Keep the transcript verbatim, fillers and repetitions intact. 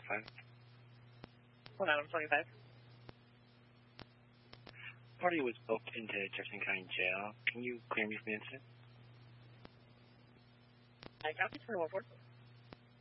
five. One Adam twenty-five. Party was booked into Jefferson County Jail. Can you clear me from the incident? I copy twenty-one four.